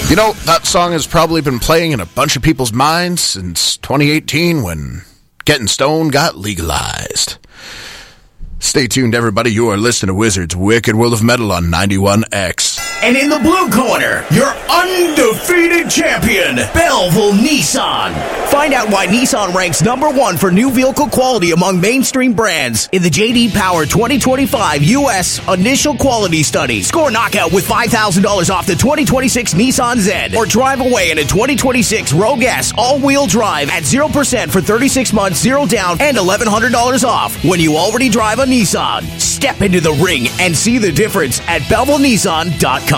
You know, that song has probably been playing in a bunch of people's minds since 2018 when getting stoned got legalized. Stay tuned, everybody. You are listening to Wizards Wicked World of Metal on 91X. And in the blue corner, your undefeated champion, Belleville Nissan. Find out why Nissan ranks #1 for new vehicle quality among mainstream brands in the J.D. Power 2025 U.S. Initial Quality Study. Score knockout with $5,000 off the 2026 Nissan Z, or drive away in a 2026 Rogue S all-wheel drive at 0% for 36 months, 0 down, and $1,100 off when you already drive a Nissan. Step into the ring and see the difference at BellevilleNissan.com.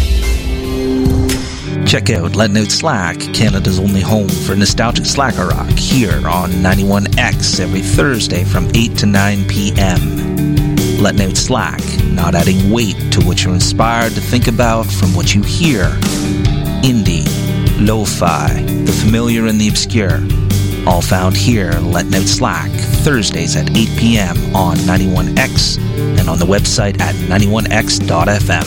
Check out Letting Out Slack, Canada's only home for nostalgic slacker rock, here on 91X every Thursday from 8 to 9 p.m. Letting Out Slack, not adding weight to what you're inspired to think about from what you hear. Indie, lo-fi, the familiar and the obscure. All found here, Letting Out Slack, Thursdays at 8 p.m. on 91X and on the website at 91x.fm.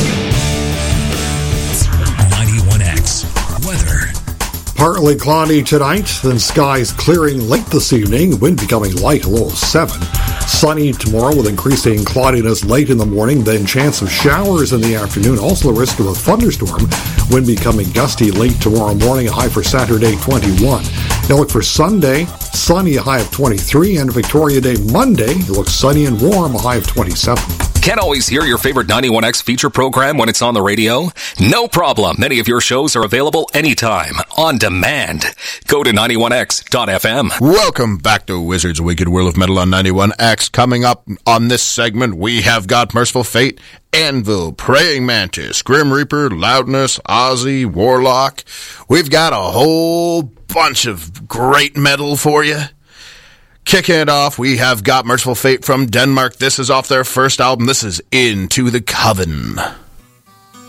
91X weather. Partly cloudy tonight, then skies clearing late this evening, wind becoming light, a low of 7. Sunny tomorrow with increasing cloudiness late in the morning, then chance of showers in the afternoon. Also the risk of a thunderstorm, wind becoming gusty late tomorrow morning, a high for Saturday 21. Now look for Sunday, sunny, a high of 23, and Victoria Day Monday, it looks sunny and warm, a high of 27. Can't always hear your favorite 91X feature program when it's on the radio? No problem. Many of your shows are available anytime, on demand. Go to 91x.fm. Welcome back to Wizards Wicked World of Metal on 91X. Coming up on this segment, we have got Merciful Fate, Anvil, Praying Mantis, Grim Reaper, Loudness, Ozzy, Warlock. We've got a whole bunch of great metal for you. Kicking it off, we have got Merciful Fate from Denmark. This is off their first album. This is Into the Coven.